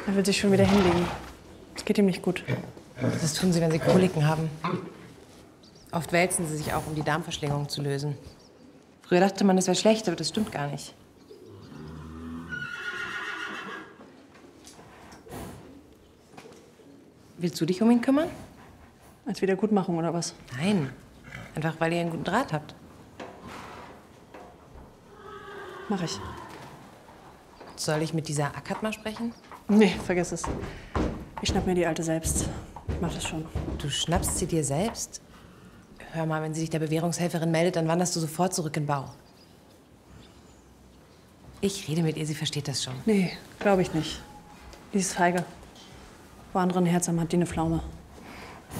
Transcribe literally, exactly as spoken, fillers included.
Er will sich schon wieder hinlegen. Es geht ihm nicht gut. Das tun sie, wenn sie Koliken haben. Oft wälzen sie sich auch, um die Darmverschlingung zu lösen. Früher dachte man, das wäre schlecht, aber das stimmt gar nicht. Willst du dich um ihn kümmern? Als Wiedergutmachung oder was? Nein. Einfach, weil ihr einen guten Draht habt. Mach ich. Soll ich mit dieser Akat mal sprechen? Nee, vergiss es. Ich schnapp mir die Alte selbst. Ich mach das schon. Du schnappst sie dir selbst? Hör mal, wenn sie sich der Bewährungshelferin meldet, dann wanderst du sofort zurück in den Bau. Ich rede mit ihr, sie versteht das schon. Nee, glaube ich nicht. Die ist feige. Wo andere ein Herz haben, hat die eine Pflaume.